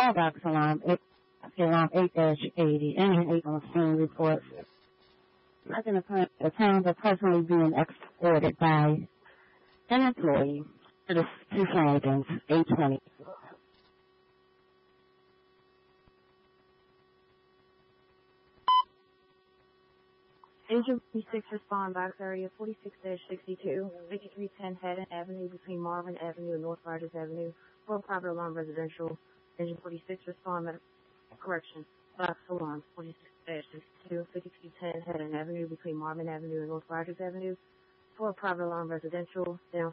call box alarm, alarm 8-80, engine 8 on scene reports. The plans are personally being escorted by an employee to the two Flanagan's, 820. Engine 46 respond box area 46-62, 5310 Haddon Avenue between Marvin Avenue and North Rogers Avenue for a private alarm residential. Engine 46 respond correction box alarm 46-62, 5310 Haddon Avenue between Marvin Avenue and North Rogers Avenue for a private alarm residential. Down